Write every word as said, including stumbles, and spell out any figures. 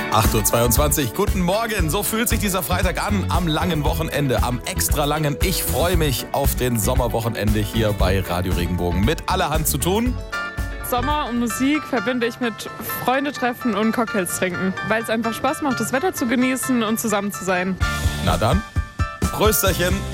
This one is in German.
acht Uhr zweiundzwanzig, guten Morgen. So fühlt sich dieser Freitag an, am langen Wochenende, am extra langen. Ich freue mich auf den Sommerwochenende hier bei Radio Regenbogen. Mit allerhand zu tun. Sommer und Musik verbinde ich mit Freunde treffen und Cocktails trinken, weil es einfach Spaß macht, das Wetter zu genießen und zusammen zu sein. Na dann, Prösterchen.